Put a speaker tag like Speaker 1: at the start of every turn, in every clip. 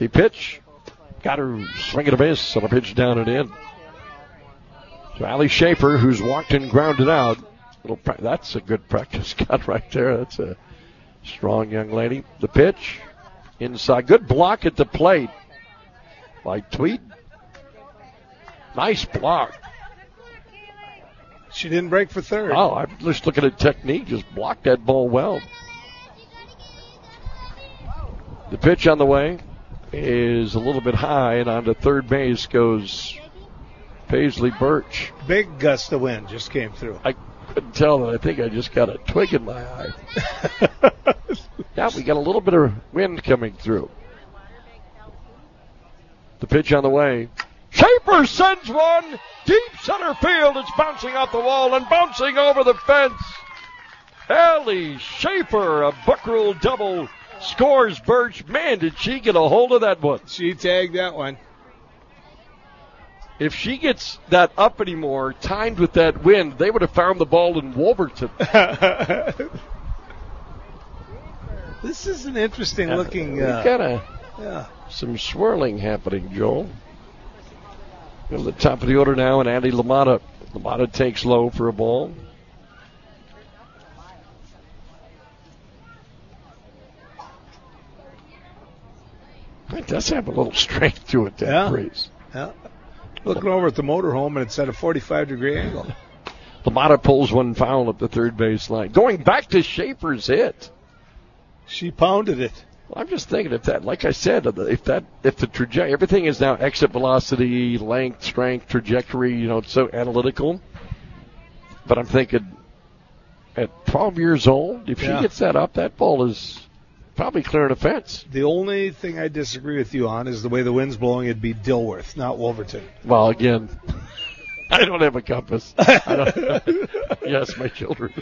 Speaker 1: The pitch. Got her swing and a miss on a pitch down and in. So Allie Schaefer, who's walked and grounded out. That's a good practice cut right there. That's a strong young lady. The pitch. Inside. Good block at the plate by Tweet. Nice block.
Speaker 2: She didn't break for third.
Speaker 1: Oh, I'm just looking at technique. Just blocked that ball well. The pitch on the way is a little bit high, and onto third base goes Paisley Birch.
Speaker 2: Big gust of wind just came through.
Speaker 1: I couldn't tell that. I think I just got a twig in my eye. Now we got a little bit of wind coming through. The pitch on the way. Schaefer sends one deep center field. It's bouncing off the wall and bouncing over the fence. Allie Schaefer, a Buckroll double, scores Birch. Man, did she get a hold of that one.
Speaker 2: She tagged that one.
Speaker 1: If she gets that up anymore, timed with that wind, they would have found the ball in Wolverton.
Speaker 2: This is an interesting looking.
Speaker 1: We've got some swirling happening, Joel. At the top of the order now, and Andy LaMotta. LaMotta takes low for a ball. It does have a little strength to it, that breeze.
Speaker 2: Yeah. Looking over at the motorhome, and it's at a 45-degree angle.
Speaker 1: LaMotta pulls one foul at the third base line. Going back to Schaefer's hit.
Speaker 2: She pounded it.
Speaker 1: I'm just thinking if that, like I said, if the trajectory, everything is now exit velocity, length, strength, trajectory, it's so analytical. But I'm thinking at 12 years old, if she gets that up, that ball is probably clearing a fence.
Speaker 2: The only thing I disagree with you on is the way the wind's blowing. It'd be Dilworth, not Wolverton.
Speaker 1: Well, again, I don't have a compass. Yes, my children.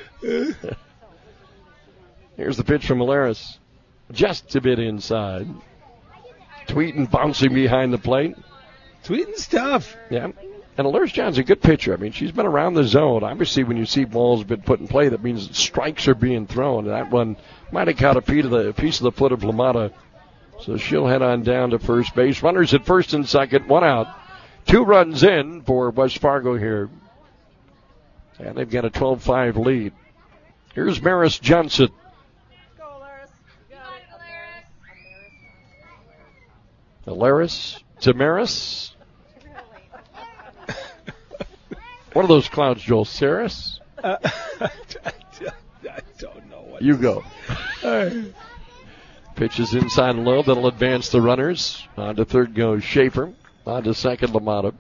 Speaker 1: Here's the pitch from Alaris. Just a bit inside. Tweetin bouncing behind the plate.
Speaker 2: Tweetin's tough.
Speaker 1: Yeah. And Alaris John's a good pitcher. I mean, she's been around the zone. Obviously, when you see balls been put in play, that means strikes are being thrown. That one might have caught a piece of the foot of LaMotta. So she'll head on down to first base. Runners at first and second, one out. 2 runs in for West Fargo here. And they've got a 12-5 lead. Here's Maris Johnson. Alaris, Tamaris. What are those clouds, Joel? Saris?
Speaker 2: I don't know what.
Speaker 1: You go. Pitches inside and low. That'll advance the runners. On to third goes Schaefer. On to second, LaMotta.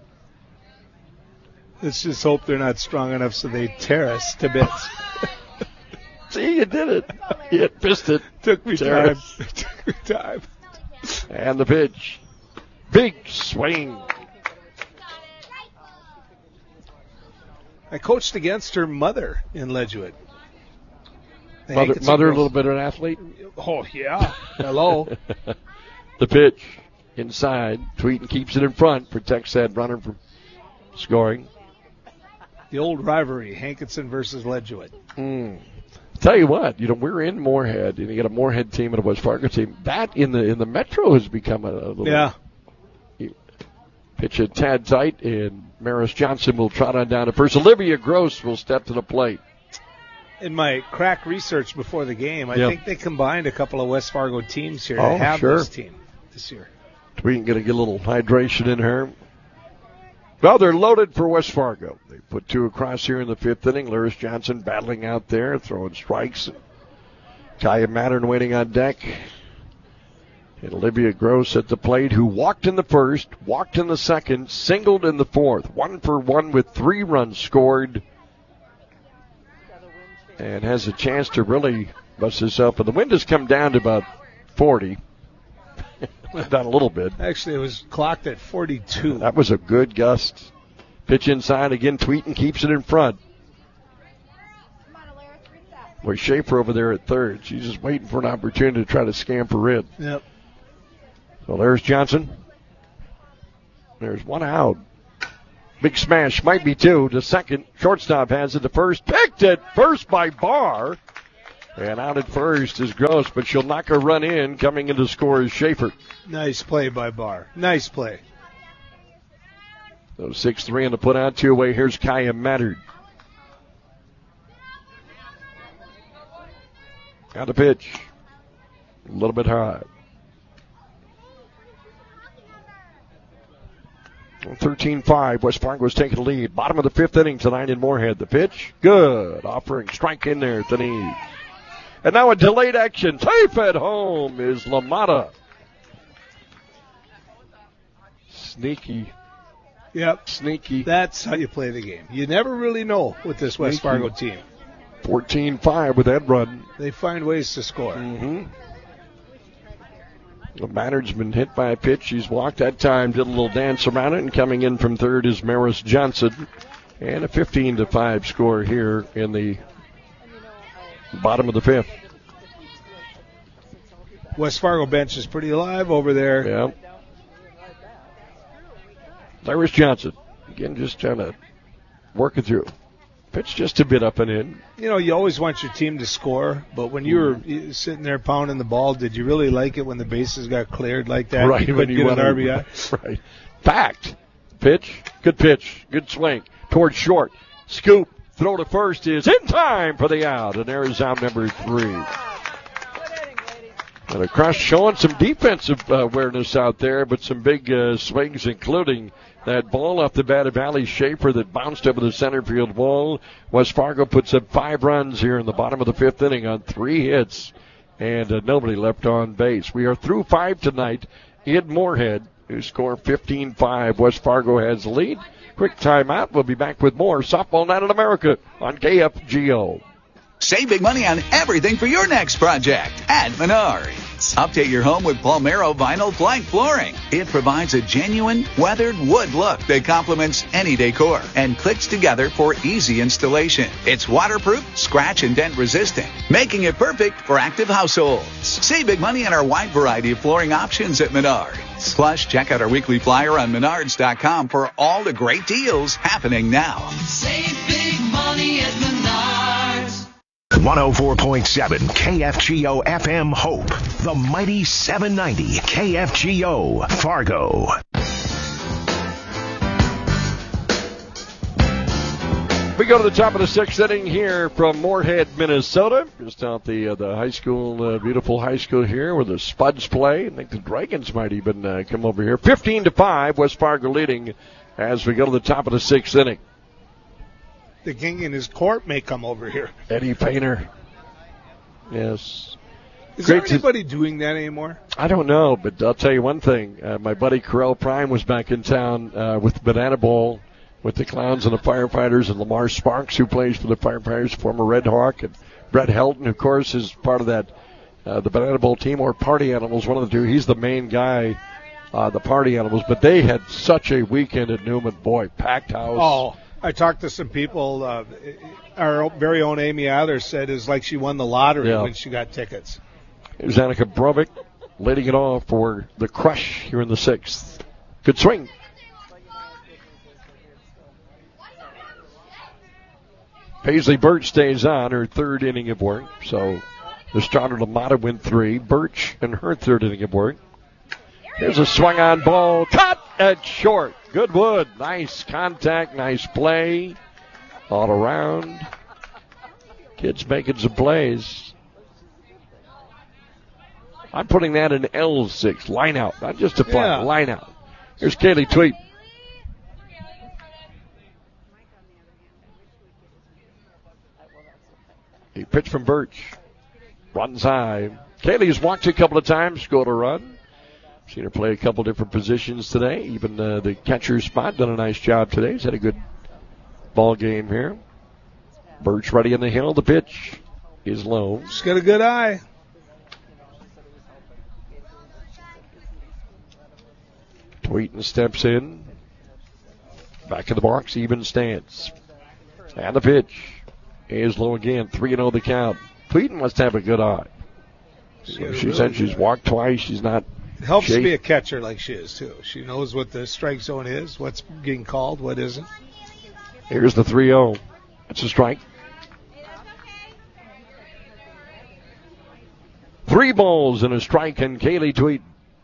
Speaker 2: Let's just hope they're not strong enough so they tear us to bits.
Speaker 1: See, you did it. You pissed it.
Speaker 2: Took me time. Took me time.
Speaker 1: And the pitch. Big swing.
Speaker 2: I coached against her mother in Ledgewood.
Speaker 1: Mother a little bit of an athlete?
Speaker 2: Oh, yeah. Hello.
Speaker 1: The pitch. Inside. Tweetin keeps it in front. Protects that runner from scoring.
Speaker 2: The old rivalry, Hankinson versus Ledgewood.
Speaker 1: Tell you what, we're in Moorhead, and you got a Moorhead team and a West Fargo team. That in the Metro has become a little.
Speaker 2: Yeah.
Speaker 1: Pitch it tad tight, and Maris Johnson will trot on down to first. Olivia Gross will step to the plate.
Speaker 2: In my crack research before the game, I think they combined a couple of West Fargo teams here to have this team this year.
Speaker 1: Tweetin going to get a little hydration in her. Well, they're loaded for West Fargo. They put 2 across here in the 5th inning. Laris Johnson battling out there, throwing strikes. Kaya Mattern waiting on deck. And Olivia Gross at the plate, who walked in the first, walked in the second, singled in the 4th. 1 for 1 with 3 runs scored. And has a chance to really bust this up. And the wind has come down to about 40. Down a little bit.
Speaker 2: Actually, it was clocked at 42.
Speaker 1: That was a good gust. Pitch inside again. Tweetin keeps it in front. Boy, Schaefer over there at third. She's just waiting for an opportunity to try to scamper in.
Speaker 2: Yep.
Speaker 1: So there's Johnson. There's 1 out. Big smash. Might be 2 to second. Shortstop has it to first. Picked it first by Barr. And out at first is Gross, but she'll knock a run in. Coming in to score is Schaefer.
Speaker 2: Nice play by Barr. Nice play.
Speaker 1: So 6-3 on the put out, 2 away. Here's Kaya Mattard. Got the pitch. A little bit high. 13-5. West Fargo's taking the lead. Bottom of the 5th inning tonight in Moorhead. The pitch. Good. Offering strike in there at the knees. And now a delayed action. Safe at home is LaMotta. Sneaky.
Speaker 2: Yep.
Speaker 1: Sneaky.
Speaker 2: That's how you play the game. You never really know with this West Fargo team.
Speaker 1: 14-5 with that run.
Speaker 2: They find ways to score.
Speaker 1: Mm-hmm. Mattard's been hit by a pitch. She's walked that time, did a little dance around it, and coming in from third is Maris Johnson. And a 15-5 score here in the bottom of the 5th.
Speaker 2: West Fargo bench is pretty alive over there.
Speaker 1: Yeah. Maris Johnson, again, just trying to work it through. Pitch just a bit up and in.
Speaker 2: You know, you always want your team to score, but when you were sitting there pounding the ball, did you really like it when the bases got cleared like that?
Speaker 1: Right,
Speaker 2: when you get an RBI?
Speaker 1: Right. Packed. Pitch. Good swing. Towards short. Scoop. Throw to first is in time for the out. And there is out number 3. And across showing some defensive awareness out there, but some big swings, including that ball off the bat of Allie Schaefer that bounced over the center field wall. West Fargo puts up 5 runs here in the bottom of the 5th inning on 3 hits, and nobody left on base. We are through 5 tonight in Moorhead, who score 15-5. West Fargo has the lead. Quick timeout. We'll be back with more Softball Night in America on KFGO.
Speaker 3: Save big money on everything for your next project at Menards. Update your home with Palmero Vinyl Plank Flooring. It provides a genuine, weathered wood look that complements any decor and clicks together for easy installation. It's waterproof, scratch and dent resistant, making it perfect for active households. Save big money on our wide variety of flooring options at Menards. Plus, check out our weekly flyer on Menards.com for all the great deals happening now.
Speaker 4: Save big money at Menards.
Speaker 5: 104.7 KFGO FM Hope. The mighty 790 KFGO Fargo.
Speaker 1: We go to the top of the 6th inning here from Moorhead, Minnesota. Just out the high school, beautiful high school here where the Spuds play. I think the Dragons might even come over here. 15-5, West Fargo leading as we go to the top of the 6th inning.
Speaker 2: The king in his court may come over here.
Speaker 1: Eddie Painter. Yes.
Speaker 2: Is there anybody doing that anymore?
Speaker 1: I don't know, but I'll tell you one thing. My buddy Corell Prime was back in town with Banana Bowl with the Clowns and the Firefighters, and Lamar Sparks, who plays for the Firefighters, former Red Hawk, and Brett Helton, of course, is part of that the Banana Bowl team, or Party Animals, one of the two. He's the main guy, the Party Animals. But they had such a weekend at Newman. Boy, packed house.
Speaker 2: Oh, I talked to some people. Our very own Amy Adler said it's like she won the lottery when she got tickets.
Speaker 1: Here's Annika Brovic leading it off for the Crush here in the 6th. Good swing. Paisley Birch stays on her 3rd inning of work. So the starter LaMotta went 3. Birch in her 3rd inning of work. Here's a swung on ball. Cut at short. Goodwood. Nice contact. Nice play. All around. Kids making some plays. I'm putting that in L6. Line out. Not just a play.
Speaker 2: Yeah.
Speaker 1: Line out. Here's Kaylee Tweet. A pitch from Birch. Runs high. Kaylee's walked a couple of times. Scored a run. Seen her play a couple different positions today. Even the catcher spot done a nice job today. He's had a good ball game here. Birch ready in the hill. The pitch is low.
Speaker 2: She's got a good eye.
Speaker 1: Tweeten steps in. Back in the box. Even stance. And the pitch is low again. 3-0 the count. Tweeten must have a good eye. She said she's walked twice. She's not.
Speaker 2: It helps to be a catcher like she is, too. She knows what the strike zone is, what's getting called, what isn't.
Speaker 1: Here's the 3-0. It's a strike. 3 balls and a strike, and Kaylee Tweet.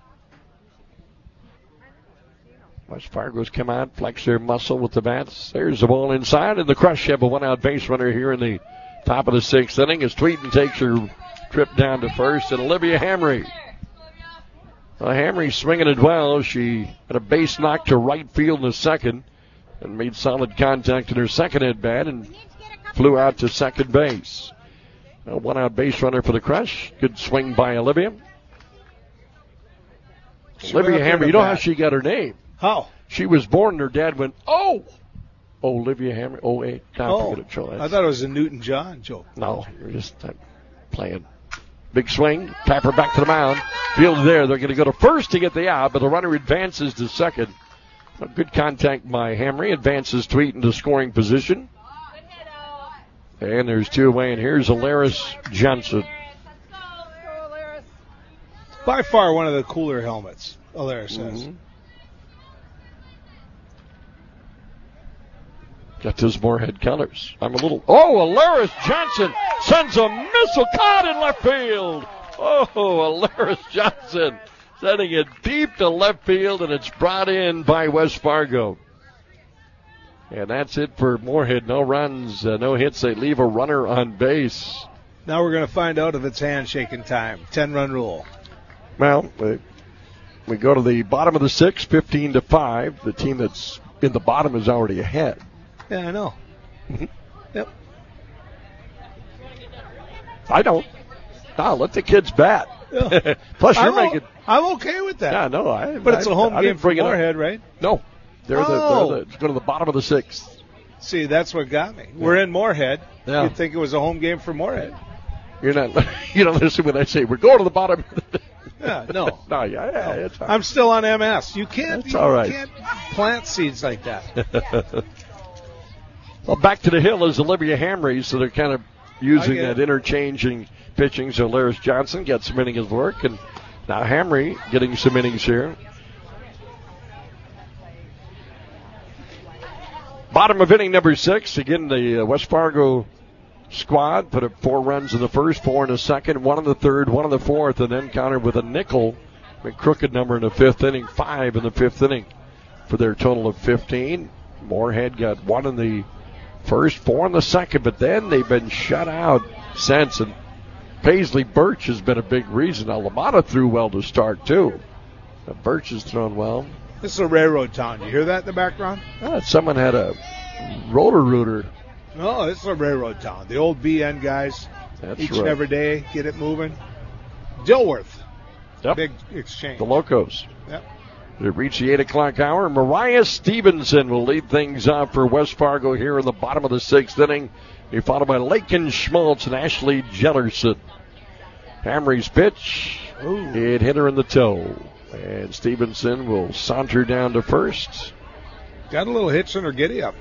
Speaker 1: West Fargo's come out, flex their muscle with the bats. There's the ball inside, and the Crush have a 1-out base runner here in the top of the 6th inning as Tweeten takes her trip down to first, and Olivia Hamry. Hamry swinging it well. She had a base knock to right field in the second and made solid contact in her second at bat and flew out to second base. A 1-out base runner for the Crush. Good swing by Olivia. Olivia Hamry, you know how she got her name?
Speaker 2: How?
Speaker 1: She was born and her dad went, oh! Olivia Hamry. Oh, wait.
Speaker 2: I thought it was a Newton John joke.
Speaker 1: No, you're just playing. Big swing. Tapper back to the mound. Field there. They're going to go to first to get the out, but the runner advances to second. A good contact by Hamry. Advances Tweet into scoring position. And there's 2 away, and here's Alaris Johnson.
Speaker 2: By far one of the cooler helmets, Alaris says.
Speaker 1: Got those Moorhead colors. Alaris Johnson sends a missile caught in left field. Alaris Johnson sending it deep to left field, and it's brought in by West Fargo. And that's it for Moorhead. No runs, no hits. They leave a runner on base.
Speaker 2: Now we're going to find out if it's handshaking time. 10-run rule.
Speaker 1: Well, we go to the bottom of the 6th, 15-5. The team that's in the bottom is already ahead.
Speaker 2: Yeah, I know. Yep.
Speaker 1: I don't. No, let the kids bat.
Speaker 2: Yeah.
Speaker 1: Plus,
Speaker 2: I'm okay with that.
Speaker 1: Yeah, no.
Speaker 2: But it's a home game for Moorhead, right?
Speaker 1: No. They're go to the bottom of the 6th.
Speaker 2: See, that's what got me. We're in Moorhead.
Speaker 1: Yeah.
Speaker 2: You'd think it was a home game for Moorhead.
Speaker 1: You don't listen when I say we're going to the bottom.
Speaker 2: Yeah, no.
Speaker 1: No, it's all right.
Speaker 2: I'm still on MS. You can't plant seeds like that.
Speaker 1: Well, back to the hill is Olivia Hamry, so they're kind of using that interchanging pitching. So Alaris Johnson gets some innings of work, and now Hamry getting some innings here. Bottom of inning number 6. Again, the West Fargo squad put up 4 runs in the first, 4 in the second, 1 in the third, 1 in the fourth, and then countered with a nickel, a crooked number in the 5th inning, 5 in the 5th inning for their total of 15. Moorhead got 1 in the first, 4 in the second, but then they've been shut out since, and Paisley Birch has been a big reason. Now, LaMotta threw well to start, too. Birch has thrown well.
Speaker 2: This is a railroad town. You hear that in the background?
Speaker 1: Someone had a roller rooter.
Speaker 2: No, this is a railroad town. The old BN guys, each and every day, get it moving. Dilworth, big exchange.
Speaker 1: The Locos.
Speaker 2: Yep.
Speaker 1: They reach the 8 o'clock hour. Mariah Stevenson will lead things off for West Fargo here in the bottom of the 6th inning. Be followed by Lakin Schmaltz and Ashley Jellerson. Hamry's pitch. It hit her in the toe. And Stevenson will saunter down to first.
Speaker 2: Got a little hitch in her giddy up.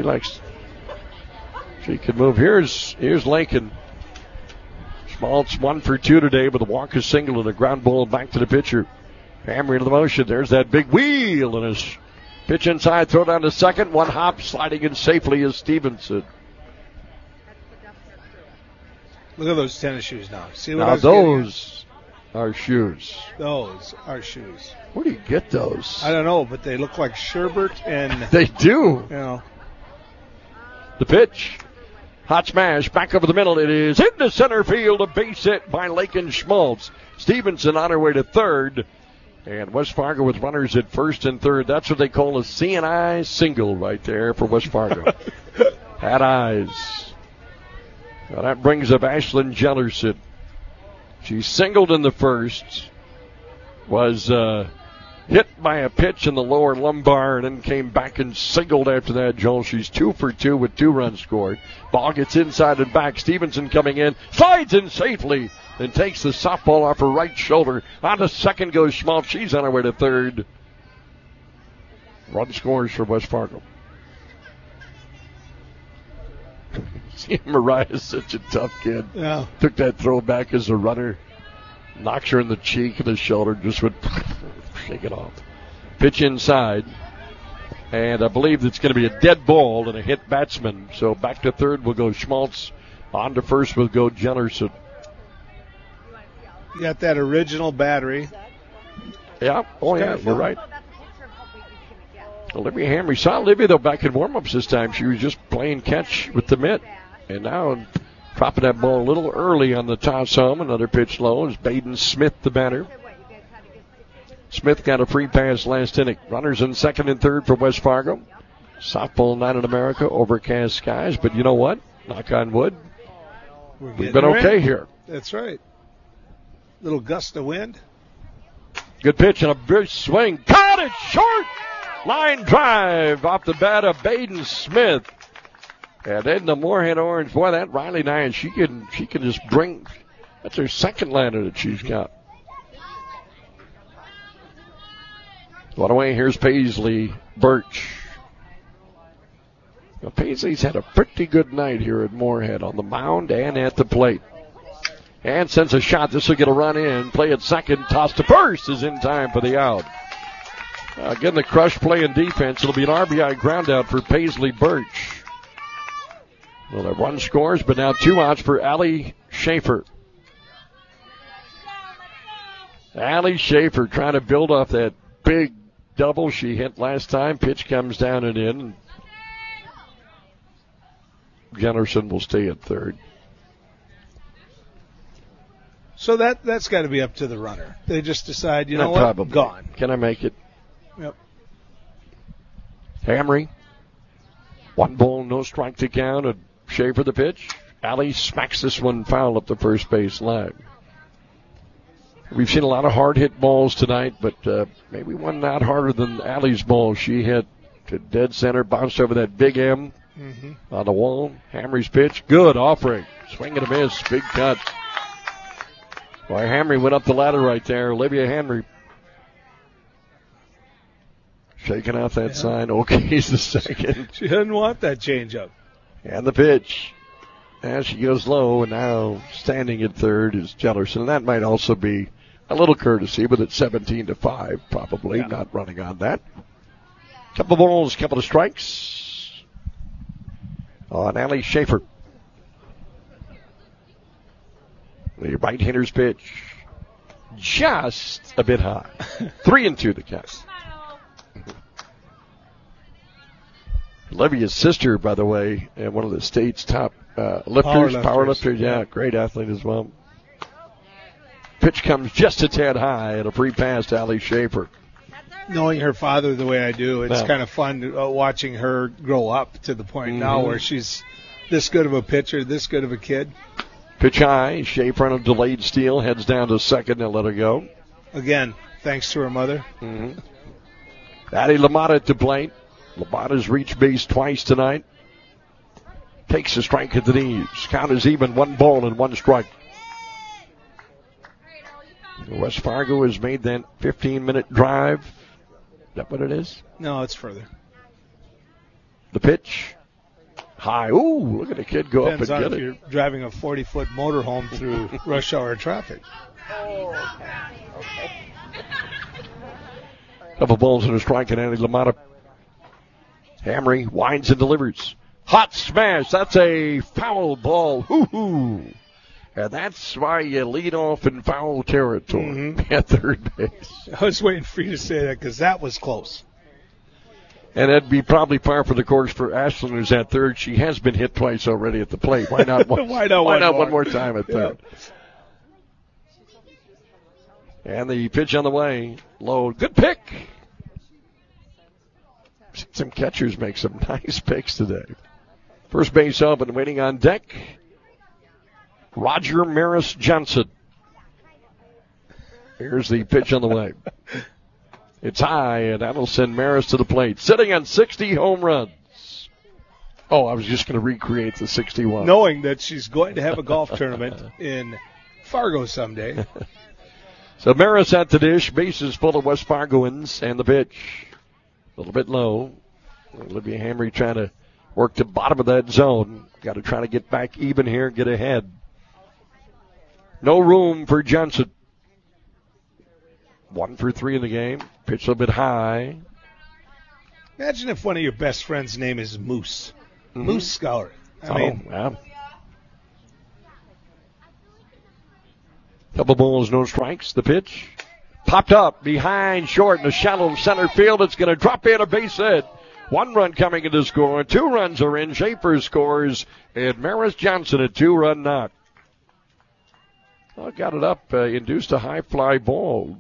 Speaker 1: She can move. Here's Lakin. Schmaltz 1 for 2 today with a walk, a single, and a ground ball back to the pitcher. Hamry into the motion. There's that big wheel and his pitch inside. Throw down to second. 1 hop sliding in safely is Stevenson.
Speaker 2: Look at those tennis shoes now. See what
Speaker 1: now those are shoes.
Speaker 2: Those are shoes.
Speaker 1: Where do you get those?
Speaker 2: I don't know, but they look like sherbet and.
Speaker 1: They do.
Speaker 2: You know.
Speaker 1: The pitch. Hot smash back over the middle. It is into center field. A base hit by Lakin Schmaltz. Stevenson on her way to third. And West Fargo with runners at first and third. That's what they call a C&I single right there for West Fargo. Had eyes. Now that brings up Ashlyn Jellerson. She singled in the first. Was hit by a pitch in the lower lumbar and then came back and singled after that, Joel. She's 2 for 2 with 2 runs scored. Ball gets inside and back. Stevenson coming in. Slides in safely. Then takes the softball off her right shoulder. On to second goes Schmaltz. She's on her way to third. Run scores for West Fargo. Mariah's such a tough kid.
Speaker 2: Yeah.
Speaker 1: Took that throw back as a runner. Knocks her in the cheek and the shoulder. Just would shake it off. Pitch inside. And I believe it's going to be a dead ball and a hit batsman. So back to third will go Schmaltz. On to first will go Jellerson.
Speaker 2: You got that original battery.
Speaker 1: Yeah. Oh, yeah. You're right. Olivia Hamry saw Olivia, though, back in warm-ups this time. She was just playing catch with the mitt. And now dropping that ball a little early on the toss home. Another pitch low is Baden Smith, the batter. Smith got a free pass last inning. Runners in second and third for West Fargo. Softball night in America, overcast skies. But you know what? Knock on wood. We've been okay here.
Speaker 2: That's right. Little gust of wind.
Speaker 1: Good pitch and a big swing. Caught it short. Line drive off the bat of Baden Smith. And then the Moorhead Orange. Boy, that Riley Nyan, she can just bring. That's her second liner that she's got. One away, here's Paisley Birch. Now, Paisley's had a pretty good night here at Moorhead on the mound and at the plate. And sends a shot. This will get a run in. Play at second. Toss to first is in time for the out. Again, the crush play and defense. It'll be an RBI ground out for Paisley Birch. Well, that one scores, but now 2 outs for Allie Schaefer. Allie Schaefer trying to build off that big double she hit last time. Pitch comes down and in. Jennerson will stay at third.
Speaker 2: So that's got to be up to the runner. They just decide, you know what,
Speaker 1: probably.
Speaker 2: Gone.
Speaker 1: Can I make it?
Speaker 2: Yep.
Speaker 1: Hamry. 1 ball, no strike to count. And Schaefer the pitch. Allie smacks this one foul up the first base line. We've seen a lot of hard-hit balls tonight, but maybe one not harder than Allie's ball. She hit to dead center, bounced over that big M on the wall. Hamry's pitch, good offering. Swing and a miss, big cut. Boy, Hamry went up the ladder right there. Olivia Henry shaking out that sign. Okay's the second.
Speaker 2: She didn't want that changeup.
Speaker 1: And the pitch. As she goes low, and now standing at third is Jellerson. And that might also be a little courtesy, but it's 17-5, probably not running on that. Couple of balls, couple of strikes on Allie Schaefer. The right-hander's pitch, just a bit high. 3-2 the count. Olivia's sister, by the way, and one of the state's top lifters, power lifters. Yeah, great athlete as well. Pitch comes just a tad high and a free pass to Allie Schaefer.
Speaker 2: Knowing her father the way I do, it's kind of fun watching her grow up to the point now where she's this good of a pitcher, this good of a kid.
Speaker 1: Pitch high, Schaefer on a delayed steal, heads down to second and let her go.
Speaker 2: Again, thanks to her mother.
Speaker 1: Addie LaMotta to plate. LaMotta's reached base twice tonight. Takes a strike at the knees. Count is even, 1 ball and 1 strike. West Fargo has made that 15-minute drive. Is that what it is?
Speaker 2: No, it's further.
Speaker 1: The pitch. High. Ooh, look at the kid go
Speaker 2: Depends
Speaker 1: up and
Speaker 2: on
Speaker 1: get
Speaker 2: if
Speaker 1: it.
Speaker 2: you're driving a 40-foot motorhome through rush hour traffic.
Speaker 6: Okay.
Speaker 1: Couple balls and a strike, and Addie LaMotta. Hamry winds and delivers. Hot smash. That's a foul ball. Hoo-hoo. And that's why you lead off in foul territory at third base.
Speaker 2: I was waiting for you to say that because that was close.
Speaker 1: And that'd be probably par for the course for Ashlyn, who's at third. She has been hit twice already at the plate. Why not one,
Speaker 2: why not
Speaker 1: one more time at third? And the pitch on the way. Low. Good pick. Some catchers make some nice picks today. First base open, waiting on deck. Roger Maris Johnson. Here's the pitch on the way. It's high, and that'll send Maris to the plate. Sitting on 60 home runs. Oh, I was just going to recreate the 61.
Speaker 2: Knowing that she's going to have a golf tournament in Fargo someday.
Speaker 1: So Maris at the dish. Bases full of West Fargoans, and the pitch. A little bit low. Olivia Hamry trying to work the bottom of that zone. Got to try to get back even here, get ahead. No room for Johnson. 1 for 3 in the game. Pitch a little bit high.
Speaker 2: Imagine if one of your best friends' name is Moose. Moose Scoury. I mean,
Speaker 1: yeah. Couple balls, no strikes. The pitch popped up behind short in the shallow center field. It's going to drop in a base hit. 1 run coming into score. 2 runs are in. Schaefer scores, and Maris Johnson a 2-run knock. Well, got it up, induced a high fly ball.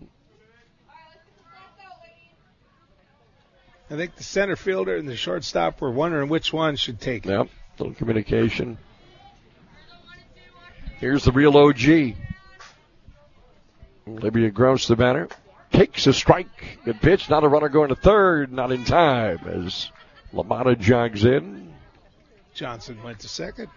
Speaker 2: I think the center fielder and the shortstop were wondering which one should take it.
Speaker 1: Yep, little communication. Here's the real OG. Olivia Gross, the batter, takes a strike. Good pitch. Not a runner going to third. Not in time as LaMotta jogs in.
Speaker 2: Johnson went to second.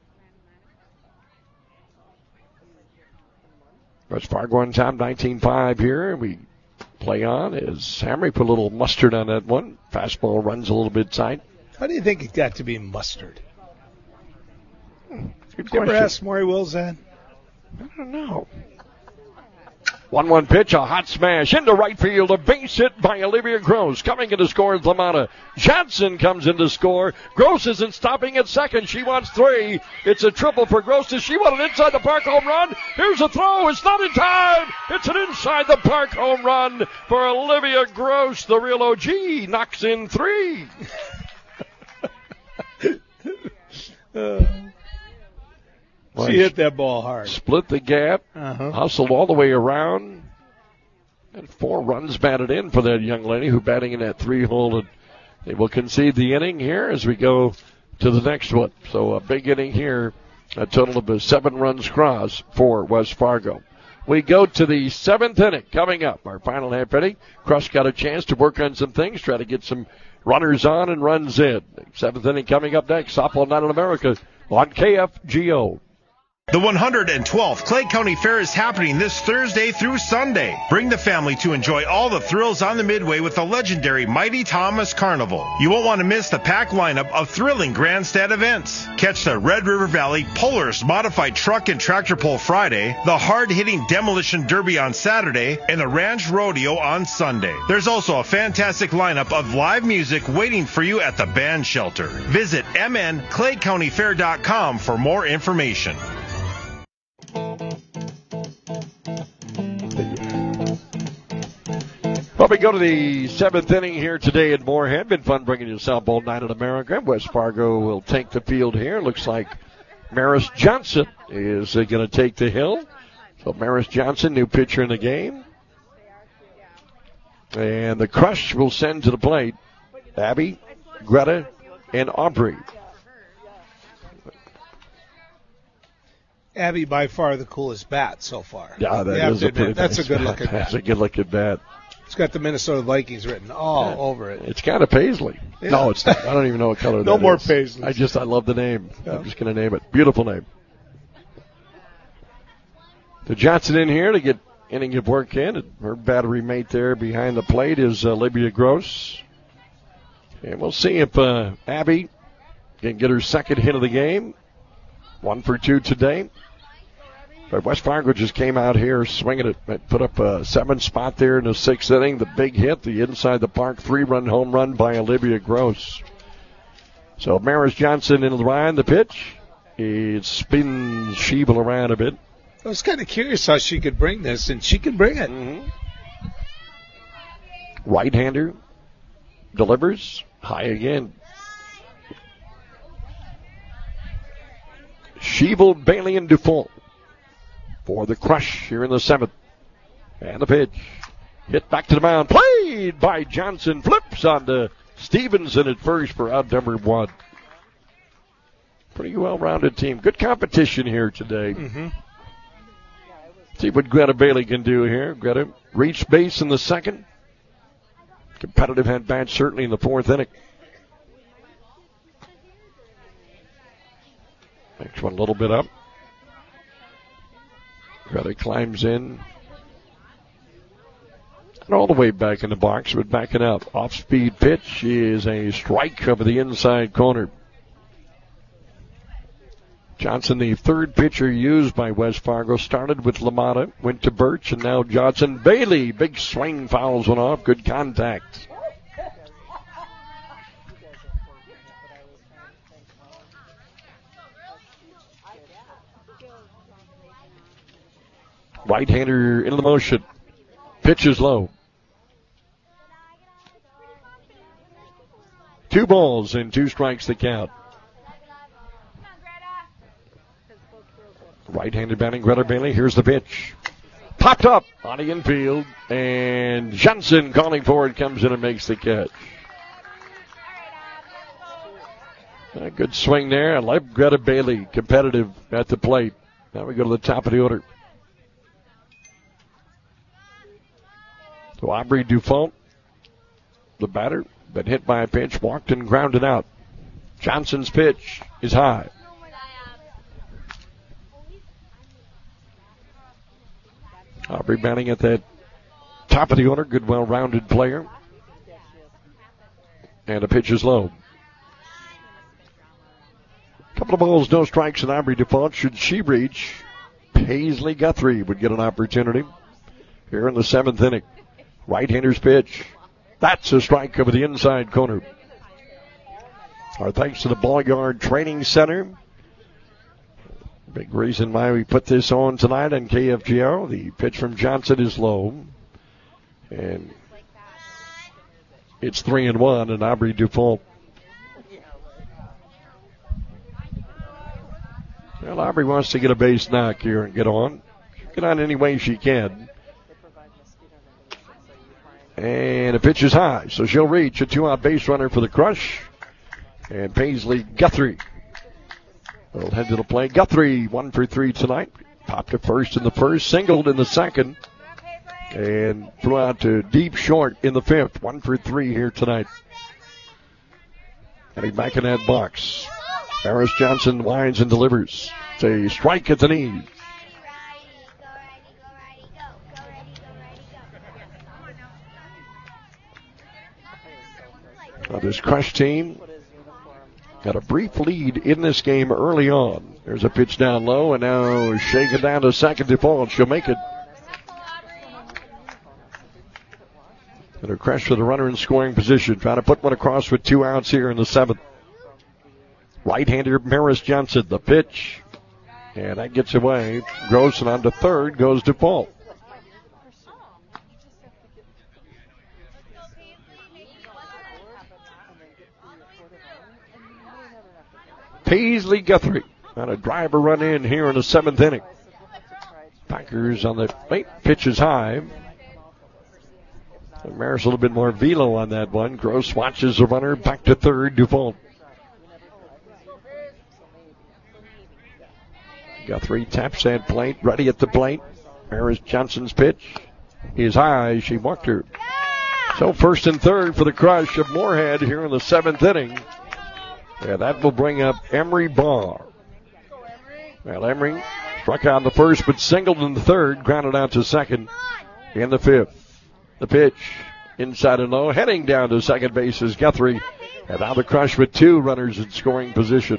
Speaker 1: West Fargo on time, 19-5 here. We play on as Hamry put a little mustard on that one. Fastball runs a little bit tight.
Speaker 2: How do you think it got to be mustard?
Speaker 1: Good
Speaker 2: question. You ever ask Maury Wills that?
Speaker 1: I don't know. 1-1 pitch, a hot smash into right field, a base hit by Olivia Gross. Coming in to score is LaMotta. Johnson comes in to score. Gross isn't stopping at second. She wants 3. It's a triple for Gross. Does she want an inside the park home run? Here's a throw. It's not in time. It's an inside the park home run for Olivia Gross. The real OG knocks in 3.
Speaker 2: She hit that ball hard.
Speaker 1: Split the gap, hustled all the way around, and 4 runs batted in for that young lady who batting in that 3-hole. And they will concede the inning here as we go to the next one. So a big inning here, a total of 7 runs cross for West Fargo. We go to the 7th inning coming up, our final half inning. Crush got a chance to work on some things, try to get some runners on and runs in. 7th inning coming up next. Softball Night in America on KFGO.
Speaker 6: The 112th Clay County Fair is happening this Thursday through Sunday. Bring the family to enjoy all the thrills on the Midway with the legendary Mighty Thomas Carnival. You won't want to miss the packed lineup of thrilling grandstand events. Catch the Red River Valley Polaris Modified Truck and Tractor Pull Friday, the hard-hitting Demolition Derby on Saturday, and the Ranch Rodeo on Sunday. There's also a fantastic lineup of live music waiting for you at the band shelter. Visit mnclaycountyfair.com for more information.
Speaker 1: Well, we go to the 7th inning here today at Moorhead. Been fun bringing you Softball Night in America. West Fargo will take the field here. Looks like Maris Johnson is going to take the hill. So Maris Johnson, new pitcher in the game. And the Crush will send to the plate Abby, Greta, and Aubrey.
Speaker 2: Abby, by far the coolest bat so far.
Speaker 1: Yeah, that's a good looking bat. That's a good looking bat.
Speaker 2: It's got the Minnesota Vikings written all over it.
Speaker 1: It's kind of paisley. Yeah. No, it's not. I don't even know what color that is.
Speaker 2: No more paisley.
Speaker 1: I love the name. Yeah. I'm just going to name it. Beautiful name. So Johnson in here to get inning of work in. Her battery mate there behind the plate is Olivia Gross. And we'll see if Abby can get her second hit of the game. 1 for 2 today. But West Fargo just came out here swinging it, put up a 7th spot there in the 6th inning. The big hit, the inside the park 3-run home run by Olivia Gross. So Maris Johnson into the line, the pitch. It spins Schiebel around a bit.
Speaker 2: I was kind of curious how she could bring this, and she can bring it.
Speaker 1: Mm-hmm. Right-hander delivers high again. Schiebel, Bailey, and Dufault for the Crush here in the 7th. And the pitch. Hit back to the mound. Played by Johnson. Flips onto Stevenson at first for outnumbered 1. Pretty well-rounded team. Good competition here today.
Speaker 2: Mm-hmm.
Speaker 1: See what Greta Bailey can do here. Greta reached base in the 2nd. Competitive at-bat certainly in the 4th inning. Next one a little bit up. Greta climbs in. And all the way back in the box, but backing up. Off-speed pitch is a strike over the inside corner. Johnson, the 3rd pitcher used by West Fargo, started with LaMotta, went to Birch, and now Johnson. Bailey, big swing, fouls one off, good contact. Right-hander into the motion. Pitch is low. 2 balls and 2 strikes the count. Right-handed batting, Greta Bailey. Here's the pitch. Popped up on the infield, and Johnson calling for it, comes in and makes the catch. A good swing there. I like Greta Bailey, competitive at the plate. Now we go to the top of the order. So Aubrey Dufont, the batter, been hit by a pitch, walked and grounded out. Johnson's pitch is high. Aubrey batting at that top of the order, good, well-rounded player. And the pitch is low. Couple of balls, no strikes, and Aubrey Dufont. Should she reach, Paisley Guthrie would get an opportunity here in the 7th inning. Right-hander's pitch. That's a strike over the inside corner. Our thanks to the Ball Yard Training Center. Big reason why we put this on tonight on KFGO. The pitch from Johnson is low. And it's 3-1, and Aubrey Dufont. Well, Aubrey wants to get a base knock here and get on. Get on any way she can. And the pitch is high, so she'll reach a 2-out base runner for the Crush. And Paisley Guthrie will head to the plate. Guthrie, 1 for 3 tonight. Popped to first in the first, singled in the second, and threw out to deep short in the 5th. 1 for 3 here tonight. And he's back in that box. Harris Johnson winds and delivers. It's a strike at the knee. This Crush team got a brief lead in this game early on. There's a pitch down low, and now shaking down to second default. She'll make it. And a Crush with a runner in scoring position. Trying to put one across with 2 outs here in the 7th. Right-hander Maris Johnson, the pitch. And that gets away. Grossen on to third, goes default. Paisley Guthrie on a driver run in here in the 7th inning. Packers on the plate. Pitch is high. Maris a little bit more velo on that one. Gross watches the runner back to third. Default. Guthrie taps that plate. Ready at the plate. Maris Johnson's pitch is high. She walked her. So first and third for the Crush of Moorhead here in the 7th inning. Yeah, that will bring up Emery Barr. Well, Emery struck out in the first, but singled in the third, grounded out to second in the 5th. The pitch inside and low, heading down to second base is Guthrie. And now the Crush with 2 runners in scoring position.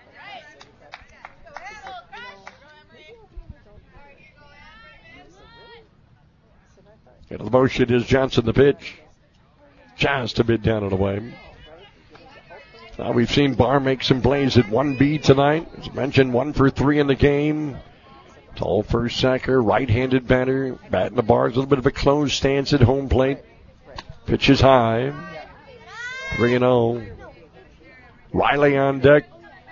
Speaker 1: Into the motion is Johnson, the pitch. Just a bit down and away. Now we've seen Barr make some plays at 1B tonight. As mentioned, 1 for 3 in the game. Tall first sacker, right-handed batter. Batting the bars, a little bit of a closed stance at home plate. Pitch is high. 3-0. Riley on deck.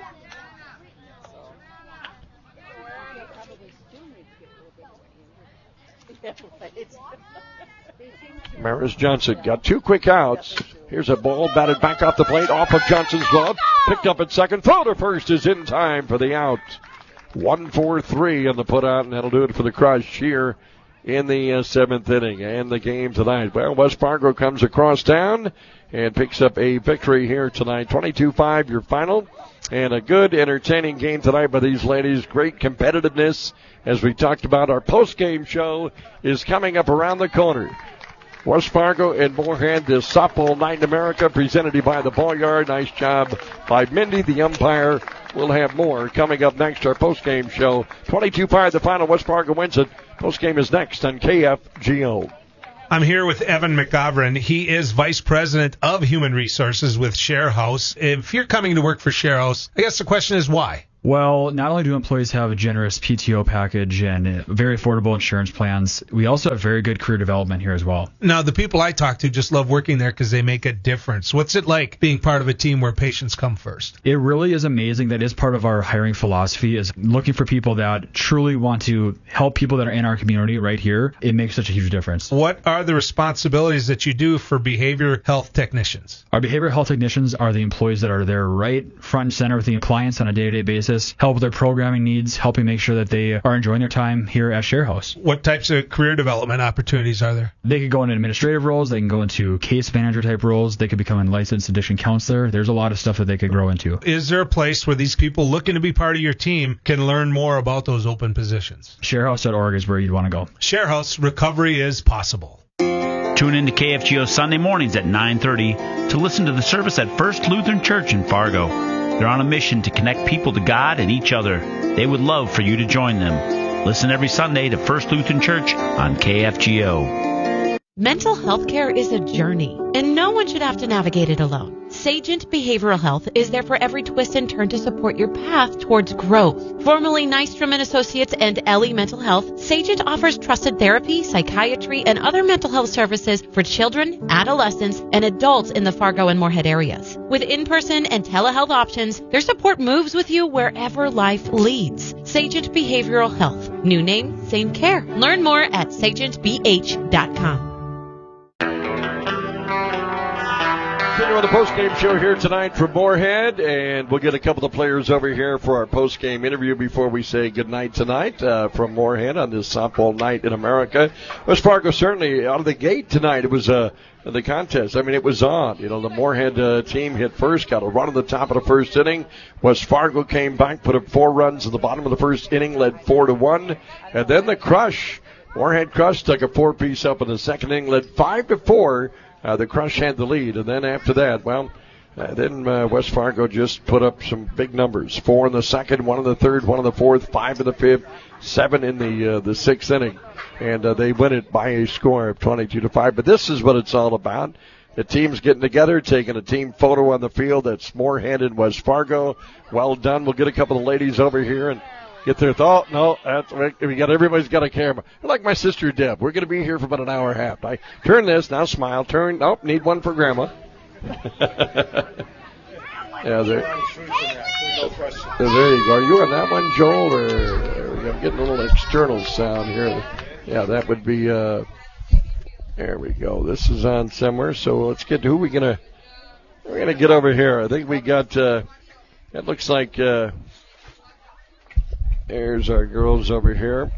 Speaker 1: Maris Johnson got 2 quick outs. Here's a ball batted back off the plate, off of Johnson's glove. Picked up at second. Throw to first is in time for the out. 1-4-3 on the put out, and that'll do it for the Crush here in the 7th inning and the game tonight. Well, West Fargo comes across town and picks up a victory here tonight. 22-5 your final, and a good, entertaining game tonight by these ladies. Great competitiveness. As we talked about, our post-game show is coming up around the corner. West Fargo and Moorhead, this softball night in America, presented by the Ball Yard. Nice job by Mindy, the umpire. We'll have more coming up next, our post-game show. 22-5 the final. West Fargo wins it. Post-game is next on KFGO.
Speaker 7: I'm here with Evan McGovern. He is Vice President of Human Resources with ShareHouse. If you're coming to work for ShareHouse, I guess the question is why?
Speaker 8: Well, not only do employees have a generous PTO package and very affordable insurance plans, we also have very good career development here as well.
Speaker 7: Now, the people I talk to just love working there because they make a difference. What's it like being part of a team where patients come first?
Speaker 8: It really is amazing. That is part of our hiring philosophy, is looking for people that truly want to help people that are in our community right here. It makes such a huge difference.
Speaker 7: What are the responsibilities that you do for behavioral health technicians?
Speaker 8: Our behavioral health technicians are the employees that are there right front and center with the clients on a day-to-day basis, help with their programming needs, helping make sure that they are enjoying their time here at ShareHouse.
Speaker 7: What types of career development opportunities are there?
Speaker 8: They could go into administrative roles, they can go into case manager type roles, they could become a licensed addiction counselor. There's a lot of stuff that they could grow into.
Speaker 7: Is there a place where these people looking to be part of your team can learn more about those open positions?
Speaker 8: ShareHouse.org is where you'd want to go.
Speaker 7: ShareHouse, recovery is possible.
Speaker 9: Tune in to KFGO Sunday mornings at 9:30 to listen to the service at First Lutheran Church in Fargo. They're on a mission to connect people to God and each other. They would love for you to join them. Listen every Sunday to First Lutheran Church on KFGO.
Speaker 10: Mental health care is a journey, and no one should have to navigate it alone. Sagent Behavioral Health is there for every twist and turn to support your path towards growth. Formerly Nystrom & Associates and Ellie Mental Health, Sagent offers trusted therapy, psychiatry, and other mental health services for children, adolescents, and adults in the Fargo and Moorhead areas. With in-person and telehealth options, their support moves with you wherever life leads. Sagent Behavioral Health. New name, same care. Learn more at sagentbh.com.
Speaker 1: Continue on the post-game show here tonight from Moorhead, and we'll get a couple of players over here for our post-game interview before we say goodnight tonight from Moorhead on this softball night in America. West Fargo certainly out of the gate tonight. It was the contest. I mean, it was on. You know, the Moorhead team hit first, got a run at the top of the first inning. West Fargo came back, put up 4 runs at the bottom of the first inning, led 4-1, and then the Crush. Moorhead Crush took a 4-piece up in the second inning, led 5-4. The Crush had the lead, and then after that, West Fargo just put up some big numbers. 4 in the second, 1 in the third, 1 in the fourth, 5 in the fifth, 7 in the sixth inning, and they win it by a score of 22-5. But this is what it's all about. The team's getting together, taking a team photo on the field. That's Moorhead and West Fargo. Well done. We'll get a couple of ladies over here and get their thought. No, everybody's got a camera. Like my sister Deb. We're going to be here for about an hour and a half. I turn this, now smile, turn, nope, need one for Grandma. Yeah, there you go. Are you on that one, Joel? Or I'm getting a little external sound here. Yeah, that would be, there we go. This is on somewhere, so let's get to who we're going to get over here. I think we got, it looks like, there's our girls over here.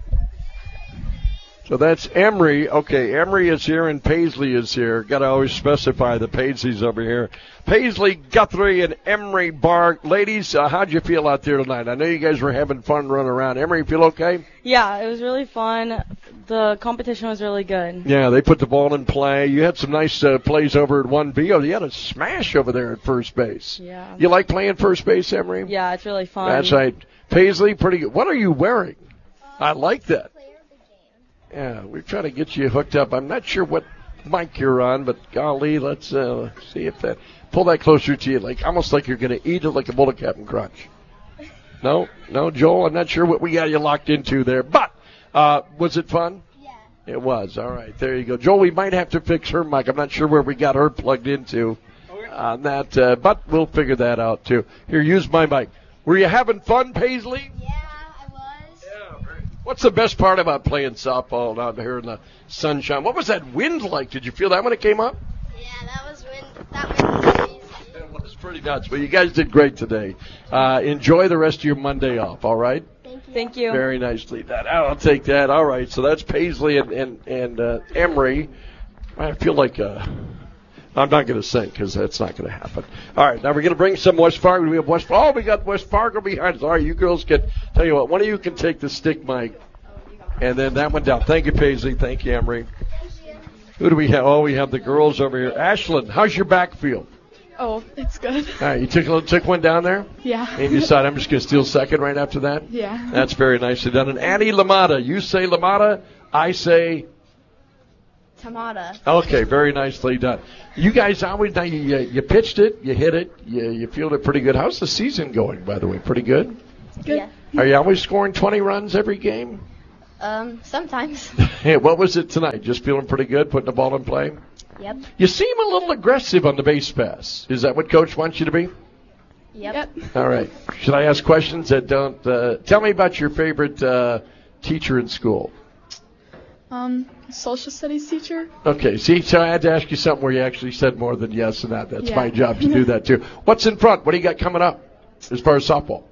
Speaker 1: So that's Emery. Okay, Emery is here and Paisley is here. Got to always specify the Paisleys over here. Paisley, Guthrie, and Emery Barr. Ladies, how'd you feel out there tonight? I know you guys were having fun running around. Emery, feel okay?
Speaker 11: Yeah, it was really fun. The competition was really good.
Speaker 1: Yeah, they put the ball in play. You had some nice plays over at 1B. Oh, you had a smash over there at first base.
Speaker 11: Yeah.
Speaker 1: You like playing first base, Emery?
Speaker 11: Yeah, it's really fun.
Speaker 1: That's right. Paisley, pretty good. What are you wearing? I like that. Yeah, we're trying to get you hooked up. I'm not sure what mic you're on, but golly, let's see if that. Pull that closer to you, like almost like you're going to eat it like a bullet Captain Crunch. No, Joel, I'm not sure what we got you locked into there. But was it fun? Yeah. It was. All right, there you go. Joel, we might have to fix her mic. I'm not sure where we got her plugged into on that, but we'll figure that out too. Here, use my mic. Were you having fun, Paisley?
Speaker 12: Yeah, I was.
Speaker 1: Yeah. What's the best part about playing softball out here in the sunshine? What was that wind like? Did you feel that when it came up?
Speaker 12: Yeah, that was crazy.
Speaker 1: It was pretty nuts. Well, you guys did great today. Enjoy the rest of your Monday off, all right?
Speaker 11: Thank you.
Speaker 1: Very nicely done. I'll take that. All right, so that's Paisley and Emery. I feel like... I'm not going to sing because that's not going to happen. All right, now we're going to bring some West Fargo. We have we got West Fargo behind us. All right, you girls can, tell you what, one of you can take the stick mic and then that one down. Thank you, Paisley. Thank you, Emery. Who do we have? Oh, we have the girls over here. Ashlyn, how's your back feel?
Speaker 13: Oh, it's good.
Speaker 1: All right, you took one down there?
Speaker 13: Yeah.
Speaker 1: And you decided I'm just going to steal second right after that?
Speaker 13: Yeah.
Speaker 1: That's very nicely done. And Annie Lamada, you say Lamada, I say...
Speaker 13: Tamada.
Speaker 1: Okay, very nicely done. You guys always, you pitched it, you hit it, you fielded it pretty good. How's the season going, by the way? Pretty good?
Speaker 13: Good.
Speaker 12: Yeah.
Speaker 1: Are you always scoring 20 runs every game?
Speaker 12: Sometimes.
Speaker 1: Hey, what was it tonight? Just feeling pretty good, putting the ball in play?
Speaker 12: Yep.
Speaker 1: You seem a little aggressive on the base pass. Is that what Coach wants you to be?
Speaker 12: Yep.
Speaker 1: All right. Should I ask questions that don't... tell me about your favorite teacher in school.
Speaker 13: Social studies teacher.
Speaker 1: Okay, see, so I had to ask you something where you actually said more than yes and that. That's my job to do that, too. What's in front? What do you got coming up as far as softball?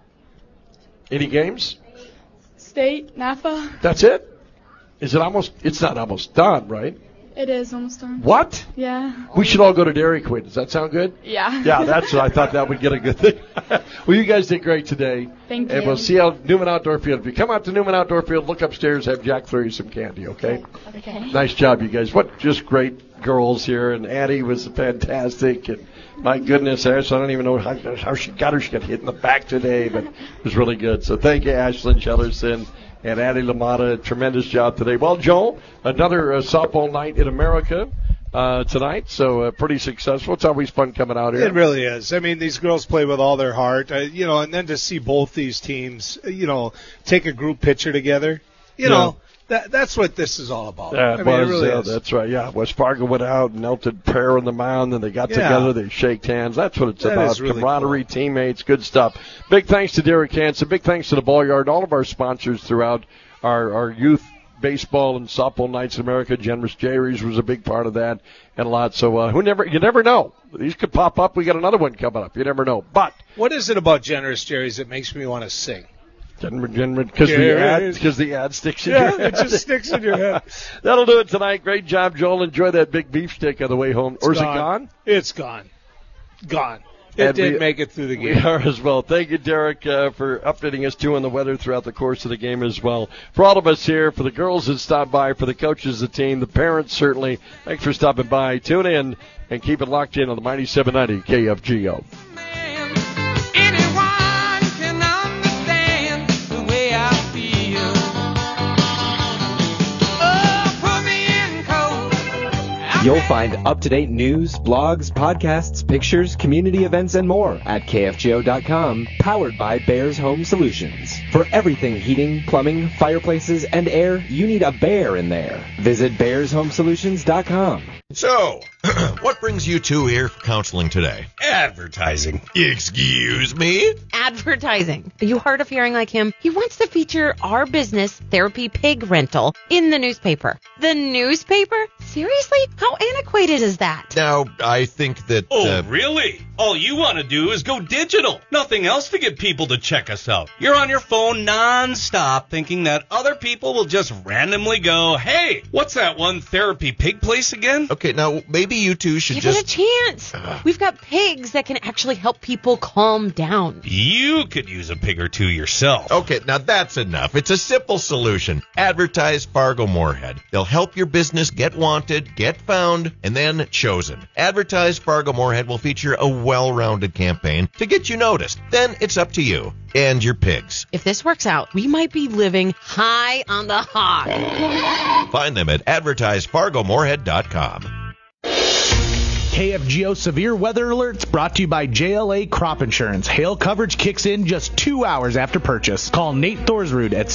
Speaker 1: Any games?
Speaker 13: State, NAFA.
Speaker 1: That's it? Is it almost... It's not almost done, right?
Speaker 13: It is almost done.
Speaker 1: What?
Speaker 13: Yeah.
Speaker 1: We should all go to Dairy Queen. Does that sound good?
Speaker 13: Yeah.
Speaker 1: Yeah, that's what I thought that would get a good thing. Well, you guys did great today.
Speaker 13: Thank
Speaker 1: And
Speaker 13: you.
Speaker 1: we'll see how Newman Outdoor Field. If you come out to Newman Outdoor Field, look upstairs, have Jack throw you some candy, okay?
Speaker 12: Okay.
Speaker 1: Nice job, you guys. What just great girls here. And Addie was fantastic. And my goodness, Ash, I don't even know how she got her. She got hit in the back today, but it was really good. So thank you, Ashlyn Shellerson and Addie LaMotta. Tremendous job today. Well, Joel, another softball night in America tonight, so pretty successful. It's always fun coming out here.
Speaker 2: It really is. I mean, these girls play with all their heart, and then to see both these teams, take a group picture together, that's what this is all about.
Speaker 1: That
Speaker 2: I mean,
Speaker 1: was,
Speaker 2: it really is.
Speaker 1: That's right. Yeah, West Fargo went out and melted prayer on the mound, and they got together, they shaked hands. That's what it's
Speaker 2: That
Speaker 1: about.
Speaker 2: is really
Speaker 1: Camaraderie, teammates, good stuff. Big thanks to Derek Hansen. Big thanks to the Ball Yard, all of our sponsors throughout our youth baseball and softball nights in America. Generous Jerry's was a big part of that, and a lot. So you never know. These could pop up. We got another one coming up. You never know. But
Speaker 2: what is it about Generous Jerry's that makes me want to sing?
Speaker 1: Because the ad sticks in your head.
Speaker 2: Yeah, it just sticks in your head.
Speaker 1: That'll do it tonight. Great job, Joel. Enjoy that big beef stick on the way home. Or is it gone?
Speaker 2: It's gone. Gone. It didn't make it through the game.
Speaker 1: We are as well. Thank you, Derek, for updating us, too, on the weather throughout the course of the game as well. For all of us here, for the girls that stopped by, for the coaches, the team, the parents, certainly, thanks for stopping by. Tune in and keep it locked in on the Mighty 790 KFGO.
Speaker 14: You'll find up-to-date news, blogs, podcasts, pictures, community events, and more at KFGO.com, powered by Bears Home Solutions. For everything heating, plumbing, fireplaces, and air, you need a bear in there. Visit BearsHomeSolutions.com.
Speaker 15: So, what brings you two here for counseling today?
Speaker 16: Advertising.
Speaker 15: Excuse me?
Speaker 10: Advertising. Are you hard of hearing like him? He wants to feature our business, Therapy Pig Rental, in the newspaper. The newspaper? Seriously? How antiquated is that?
Speaker 15: Now, I think that...
Speaker 16: Really? All you want to do is go digital. Nothing else to get people to check us out. You're on your phone non-stop thinking that other people will just randomly go, hey, what's that one Therapy Pig place again?
Speaker 15: Okay, now, maybe you two should
Speaker 10: Give it a chance. We've got pigs that can actually help people calm down.
Speaker 16: You could use a pig or two yourself.
Speaker 15: Okay, now that's enough. It's a simple solution. Advertise Fargo Moorhead. They'll help your business get wanted, get found, and then chosen. Advertise Fargo Moorhead will feature a well-rounded campaign to get you noticed. Then it's up to you and your pigs.
Speaker 10: If this works out, we might be living high on the hog.
Speaker 15: Find them at advertisefargomoorhead.com.
Speaker 17: KFGO Severe Weather Alerts brought to you by JLA Crop Insurance. Hail coverage kicks in just 2 hours after purchase. Call Nate Thorsrud at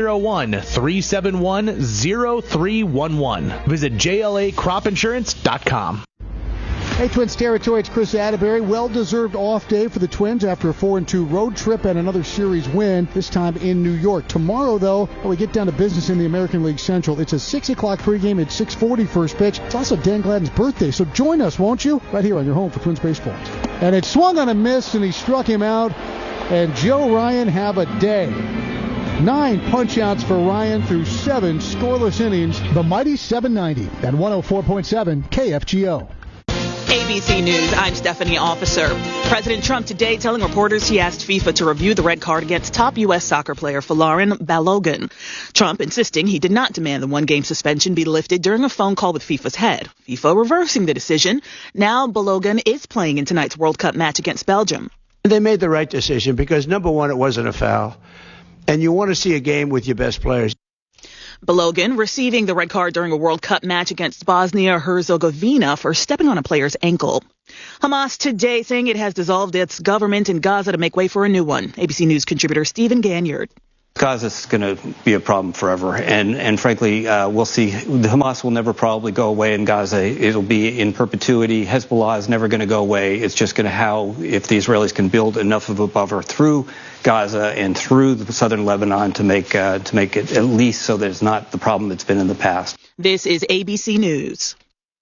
Speaker 17: 701-371-0311. Visit JLACropInsurance.com.
Speaker 18: Hey, Twins territory, it's Chris Atterbury. Well-deserved off day for the Twins after a 4-2 road trip and another series win, this time in New York. Tomorrow, though, we get down to business in the American League Central. It's a 6 o'clock pregame at 6:40 first pitch. It's also Dan Gladden's birthday, so join us, won't you? Right here on your home for Twins baseball. And it swung on a miss, and he struck him out. And Joe Ryan have a day. 9 punch-outs for Ryan through 7 scoreless innings. The mighty 790 and 104.7 KFGO.
Speaker 19: ABC News, I'm Stephanie Officer. President Trump today telling reporters he asked FIFA to review the red card against top U.S. soccer player Folarin Balogun. Trump insisting he did not demand the one-game suspension be lifted during a phone call with FIFA's head. FIFA reversing the decision. Now Balogun is playing in tonight's World Cup match against Belgium.
Speaker 20: They made the right decision because, number one, it wasn't a foul. And you want to see a game with your best players.
Speaker 19: Balogun receiving the red card during a World Cup match against Bosnia-Herzegovina for stepping on a player's ankle. Hamas today saying it has dissolved its government in Gaza to make way for a new one. ABC News contributor Stephen Ganyard.
Speaker 21: Gaza's going to be a problem forever, and frankly, we'll see. The Hamas will never probably go away in Gaza. It'll be in perpetuity. Hezbollah is never going to go away. It's just going to if the Israelis can build enough of a buffer through Gaza and through the southern Lebanon to make it at least so that it's not the problem it's been in the past.
Speaker 19: This is ABC News.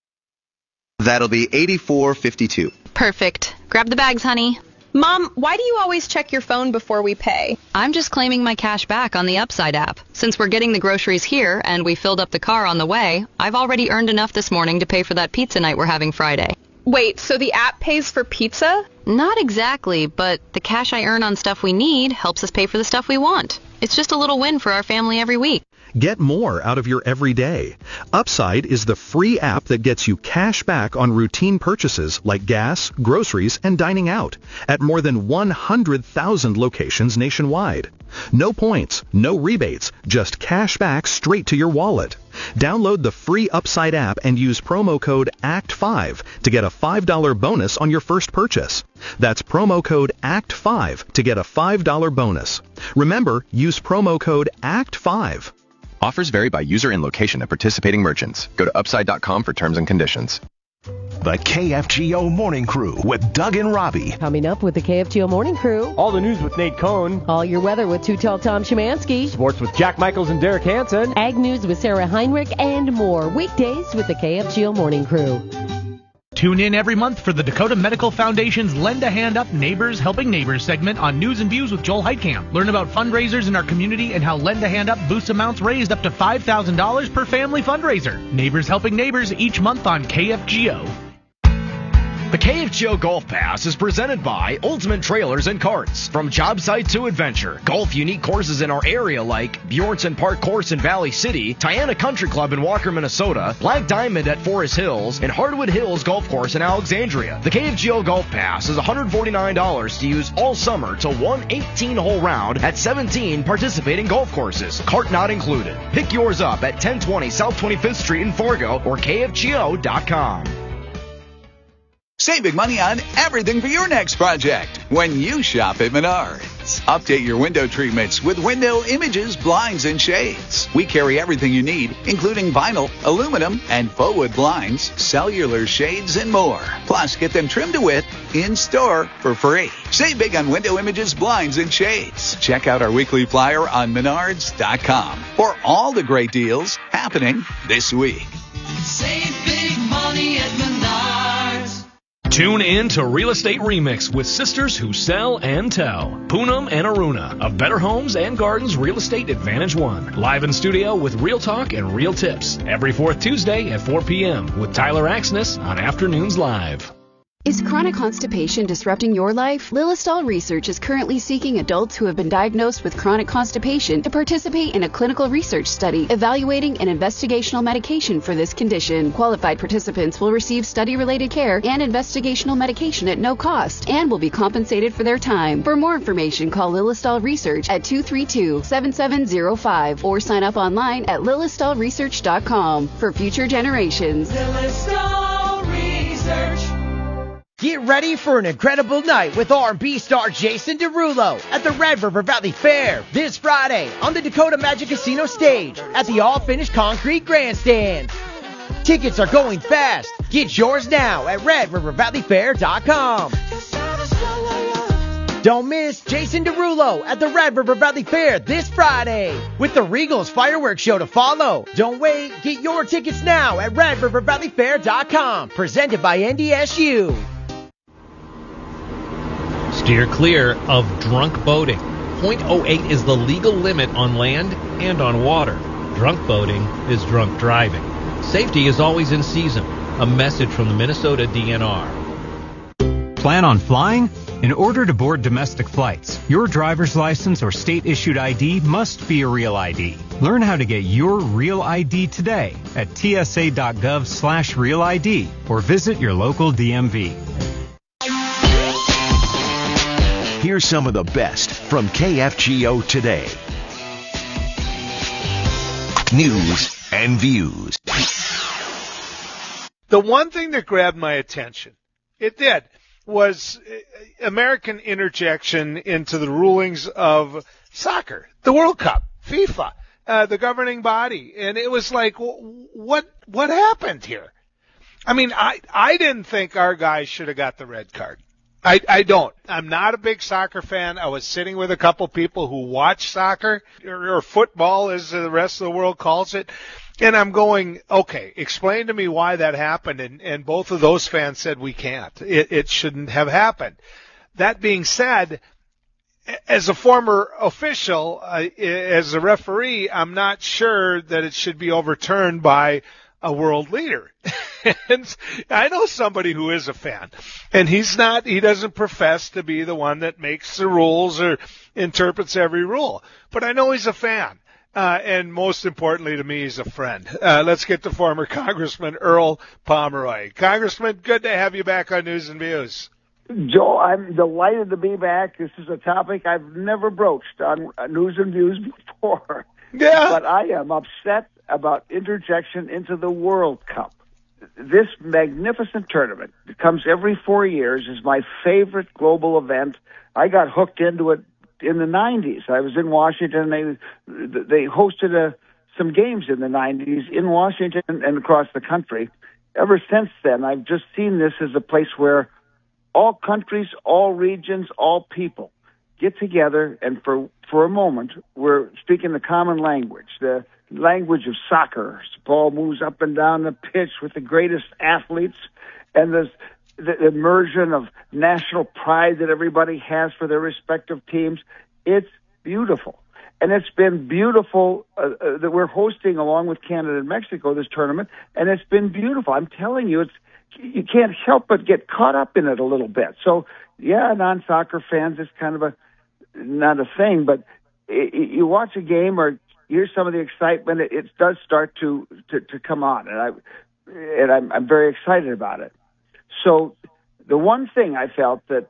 Speaker 22: That'll be 84.52.
Speaker 23: Perfect. Grab the bags, honey.
Speaker 24: Mom, why do you always check your phone before we pay?
Speaker 23: I'm just claiming my cash back on the Upside app. Since we're getting the groceries here and we filled up the car on the way, I've already earned enough this morning to pay for that pizza night we're having Friday.
Speaker 24: Wait, so the app pays for pizza?
Speaker 23: Not exactly, but the cash I earn on stuff we need helps us pay for the stuff we want. It's just a little win for our family every week.
Speaker 25: Get more out of your everyday. Upside is the free app that gets you cash back on routine purchases like gas, groceries, and dining out at more than 100,000 locations nationwide. No points, no rebates, just cash back straight to your wallet. Download the free Upside app and use promo code ACT5 to get a $5 bonus on your first purchase. That's promo code ACT5 to get a $5 bonus. Remember, use promo code ACT5.
Speaker 26: Offers vary by user and location at participating merchants. Go to upside.com for terms and conditions.
Speaker 5: The KFGO Morning Crew with Doug and Robbie.
Speaker 27: Coming up with the KFGO Morning Crew.
Speaker 28: All the news with Nate Cohn.
Speaker 27: All your weather with Two-Tell Tom Szymanski.
Speaker 28: Sports with Jack Michaels and Derek Hansen.
Speaker 27: Ag news with Sarah Heinrich and more. Weekdays with the KFGO Morning Crew.
Speaker 29: Tune in every month for the Dakota Medical Foundation's Lend a Hand Up Neighbors Helping Neighbors segment on News and Views with Joel Heitkamp. Learn about fundraisers in our community and how Lend a Hand Up boosts amounts raised up to $5,000 per family fundraiser. Neighbors Helping Neighbors each month on KFGO.
Speaker 30: The KFGO Golf Pass is presented by Ultimate Trailers and Carts. From job site to adventure, golf unique courses in our area like Bjornson Park Course in Valley City, Tiana Country Club in Walker, Minnesota, Black Diamond at Forest Hills, and Hardwood Hills Golf Course in Alexandria. The KFGO Golf Pass is $149 to use all summer to one 18-hole round at 17 participating golf courses. Cart not included. Pick yours up at 1020 South 25th Street in Fargo or KFGO.com.
Speaker 3: Save big money on everything for your next project when you shop at Menards. Update your window treatments with window images, blinds, and shades. We carry everything you need, including vinyl, aluminum, and faux wood blinds, cellular shades, and more. Plus, get them trimmed to width in-store for free. Save big on window images, blinds, and shades. Check out our weekly flyer on Menards.com for all the great deals happening this week.
Speaker 4: Save big money at Menards.
Speaker 31: Tune in to Real Estate Remix with sisters who sell and tell. Poonam and Aruna of Better Homes and Gardens Real Estate Advantage One. Live in studio with real talk and real tips. Every fourth Tuesday at 4 p.m. with Tyler Axness on Afternoons Live.
Speaker 32: Is chronic constipation disrupting your life? Lilistol Research is currently seeking adults who have been diagnosed with chronic constipation to participate in a clinical research study evaluating an investigational medication for this condition. Qualified participants will receive study-related care and investigational medication at no cost and will be compensated for their time. For more information, call Lilistol Research at 232-7705 or sign up online at lilistolresearch.com for future generations.
Speaker 4: Lilistol Research.
Speaker 33: Get ready for an incredible night with R&B star Jason Derulo at the Red River Valley Fair this Friday on the Dakota Magic Casino stage at the all-finished concrete grandstand. Tickets are going fast. Get yours now at RedRiverValleyFair.com. Don't miss Jason Derulo at the Red River Valley Fair this Friday with the Regals fireworks show to follow. Don't wait. Get your tickets now at RedRiverValleyFair.com. Presented by NDSU.
Speaker 34: Steer clear of drunk boating. .08 is the legal limit on land and on water. Drunk boating is drunk driving. Safety is always in season. A message from the Minnesota DNR.
Speaker 35: Plan on flying? In order to board domestic flights, your driver's license or state-issued ID must be a real ID. Learn how to get your real ID today at tsa.gov/real ID or visit your local DMV.
Speaker 5: Here's some of the best from KFGO today. News and views.
Speaker 2: The one thing that grabbed my attention it did, was American interjection into the rulings of soccer, the World Cup, FIFA, the governing body. And it was like, what happened here? I mean, I didn't think our guys should have got the red card. I don't. I'm not a big soccer fan. I was sitting with a couple people who watch soccer, or football as the rest of the world calls it. And I'm going, okay, explain to me why that happened. And both of those fans said we can't. It shouldn't have happened. That being said, as a former official, as a referee, I'm not sure that it should be overturned by a world leader. And I know somebody who is a fan, and he doesn't profess to be the one that makes the rules or interprets every rule, but I know he's a fan. And most importantly to me, he's a friend. Let's get to former Congressman Earl Pomeroy. Congressman, good to have you back on News and Views.
Speaker 1: Joe, I'm delighted to be back. This is a topic I've never broached on News and Views before.
Speaker 2: Yeah.
Speaker 1: But I am upset about interjection into the World Cup. This magnificent tournament that comes every 4 years is my favorite global event. I got hooked into it in the 90s. I was in Washington. They hosted some games in the 90s in Washington and across the country. Ever since then, I've just seen this as a place where all countries, all regions, all people get together, and for a moment, we're speaking the common language, the language of soccer. Ball moves up and down the pitch with the greatest athletes, and the immersion of national pride that everybody has for their respective teams. It's beautiful. And it's been beautiful that we're hosting, along with Canada and Mexico, this tournament, and it's been beautiful. I'm telling you, you can't help but get caught up in it a little bit. So, yeah, non-soccer fans, it's kind of not a thing, but you watch a game or hear some of the excitement, it does start to come on, and I'm very excited about it. So the one thing I felt that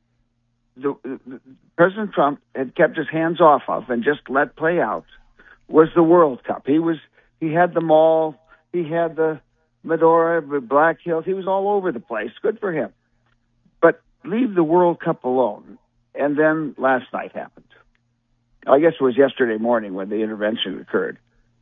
Speaker 1: President Trump had kept his hands off of and just let play out was the World Cup. He had them all. He had the Medora, Black Hills. He was all over the place. Good for him. But leave the World Cup alone. And then last night happened. I guess it was yesterday morning when the intervention occurred.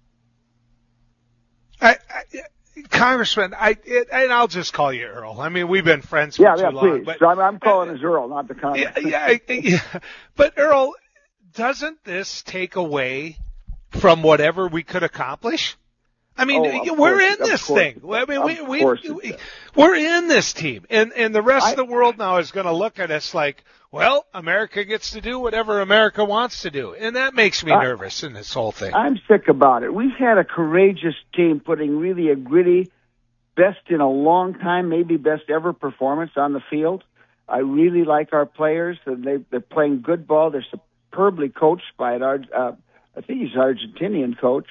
Speaker 2: Congressman, and I'll just call you Earl. I mean, we've been friends for too long.
Speaker 1: Please. But I'm calling as Earl, not the Congressman.
Speaker 2: Yeah. But Earl, doesn't this take away from whatever we could accomplish? I mean, we're in this thing. I mean, we're in this team, and the rest of the world now is going to look at us like, well, America gets to do whatever America wants to do, and that makes me nervous in this whole thing.
Speaker 1: I'm sick about it. We've had a courageous team putting really a gritty, best in a long time, maybe best ever performance on the field. I really like our players. They're playing good ball. They're superbly coached by I think he's an Argentinian coach.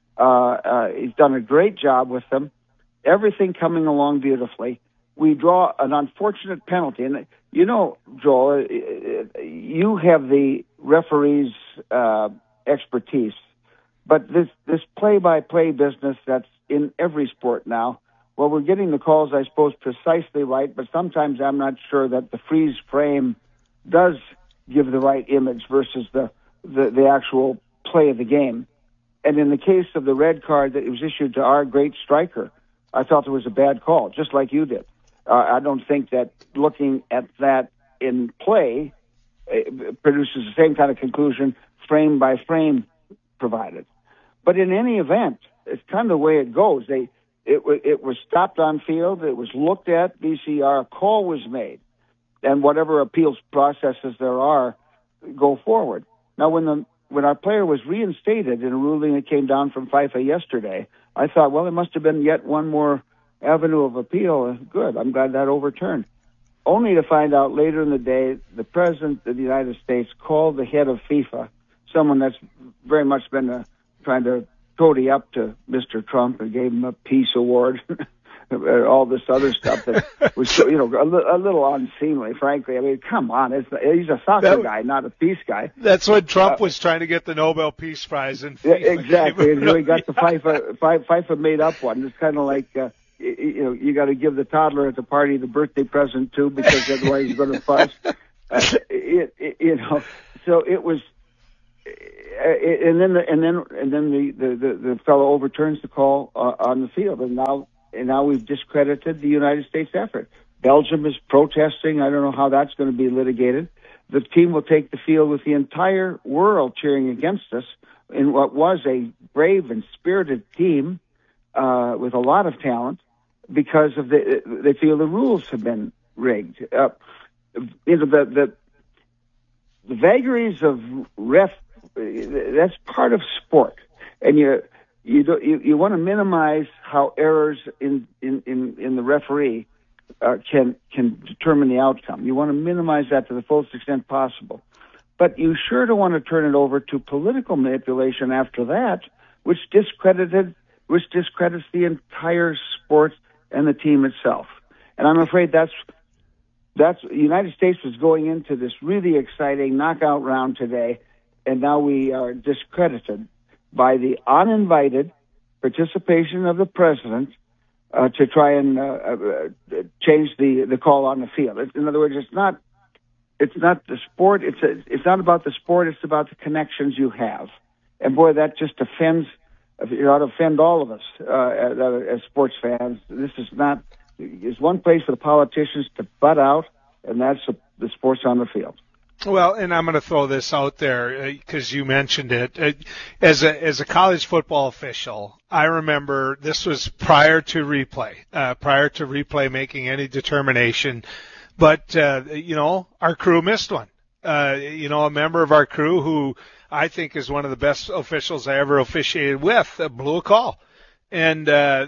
Speaker 1: He's done a great job with them. Everything coming along beautifully. We draw an unfortunate penalty. And, you know, Joel, you have the referee's expertise. But this play-by-play business that's in every sport now, well, we're getting the calls, I suppose, precisely right, but sometimes I'm not sure that the freeze frame does give the right image versus the actual play of the game. And in the case of the red card that was issued to our great striker, I thought it was a bad call, just like you did. I don't think that looking at that in play produces the same kind of conclusion frame by frame provided. But in any event, it's kind of the way it goes. It was stopped on field. It was looked at. VCR, a call was made. And whatever appeals processes there are, go forward. Now, when our player was reinstated in a ruling that came down from FIFA yesterday, I thought, well, it must have been yet one more avenue of appeal. Good. I'm glad that overturned. Only to find out later in the day, the President of the United States called the head of FIFA, someone that's very much been trying to toady up to Mr. Trump and gave him a peace award, all this other stuff that was, a little unseemly, frankly. I mean, come on. He's a soccer guy, not a peace guy.
Speaker 2: That's when Trump was trying to get the Nobel Peace Prize in FIFA.
Speaker 1: Exactly. And he got the FIFA made up one. It's kind of like you got to give the toddler at the party the birthday present too, because otherwise he's going to fuss. So it was, and then the fellow overturns the call on the field, and now we've discredited the United States effort. Belgium is protesting. I don't know how that's going to be litigated. The team will take the field with the entire world cheering against us in what was a brave and spirited team with a lot of talent, because of they feel the rules have been rigged. The vagaries of ref, that's part of sport, and you want to minimize how errors in the referee can determine the outcome. You want to minimize that to the fullest extent possible, but you sure don't want to turn it over to political manipulation after that, which discredits the entire sport and the team itself. And I'm afraid that's the United States was going into this really exciting knockout round today, and now we are discredited by the uninvited participation of the president to try and change the call on the field. In other words, it's not the sport. It's not about the sport. It's about the connections you have. And boy, that just offends. It ought to offend all of us as sports fans. This is not. There's one place for the politicians to butt out, and that's the sports on the field.
Speaker 2: Well, and I'm going to throw this out there because you mentioned it. As a college football official, I remember this was prior to replay making any determination. But, our crew missed one. A member of our crew who I think is one of the best officials I ever officiated with blew a call. And, the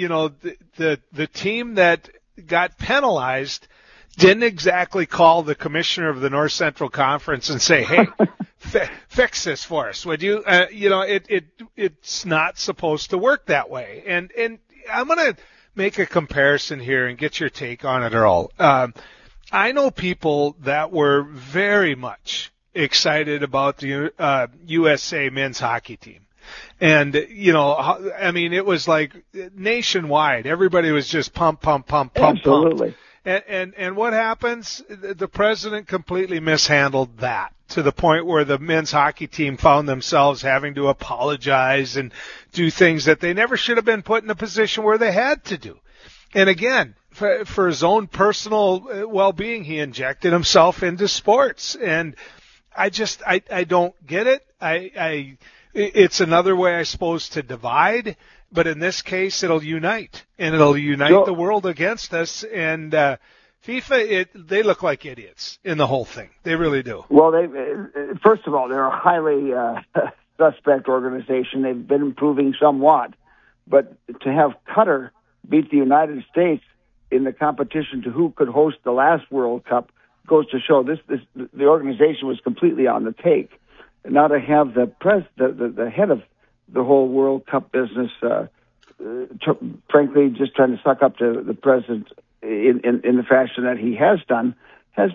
Speaker 2: team that got penalized didn't exactly call the commissioner of the North Central Conference and say, hey, fix this for us, would you? It's not supposed to work that way. And I'm going to make a comparison here and get your take on it, Earl. I know people that were very much excited about the USA men's hockey team. And, it was like nationwide. Everybody was just pump.
Speaker 1: Absolutely.
Speaker 2: And what happens? The president completely mishandled that to the point where the men's hockey team found themselves having to apologize and do things that they never should have been put in a position where they had to do. And again, for his own personal well-being, he injected himself into sports. And I don't get it. It's another way, I suppose, to divide. But in this case, it'll unite, and it'll unite the world against us. And FIFA, they look like idiots in the whole thing. They really do.
Speaker 1: Well, first of all, they're a highly suspect organization. They've been improving somewhat. But to have Qatar beat the United States in the competition to who could host the last World Cup goes to show the organization was completely on the take. And now to have the head of the whole World Cup business, frankly, just trying to suck up to the president in the fashion that he has done, has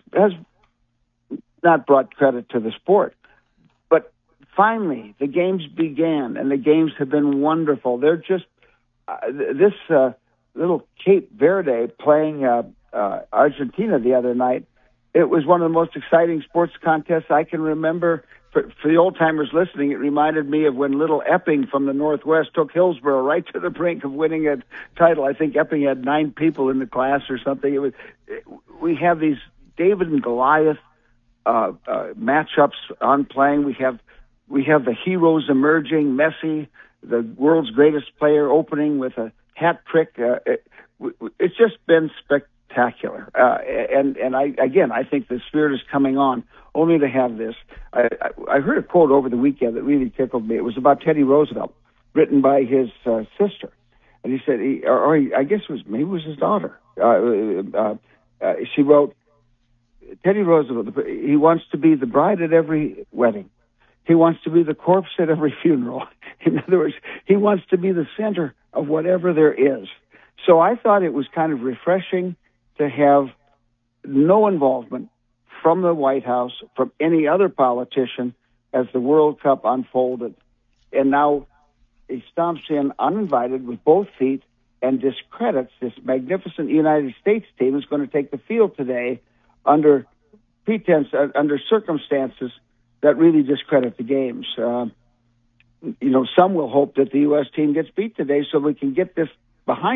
Speaker 1: not brought credit to the sport. But finally, the games began, and the games have been wonderful. They're just this little Cape Verde playing Argentina the other night. It was one of the most exciting sports contests I can remember. For the old-timers listening, it reminded me of when little Epping from the Northwest took Hillsborough right to the brink of winning a title. I think Epping had 9 people in the class or something. We have these David and Goliath matchups on playing. We have the heroes emerging. Messi, the world's greatest player, opening with a hat trick. It's just been spectacular. And I think the spirit is coming on. Only to have this. I heard a quote over the weekend that really tickled me. It was about Teddy Roosevelt, written by his sister. And he said, I guess maybe it was his daughter. She wrote, Teddy Roosevelt, he wants to be the bride at every wedding. He wants to be the corpse at every funeral. In other words, he wants to be the center of whatever there is. So I thought it was kind of refreshing to have no involvement from the White House, from any other politician, as the World Cup unfolded. And now he stomps in uninvited with both feet and discredits this magnificent United States team is going to take the field today under circumstances that really discredit the games. Some will hope that the U.S. team gets beat today so we can get this behind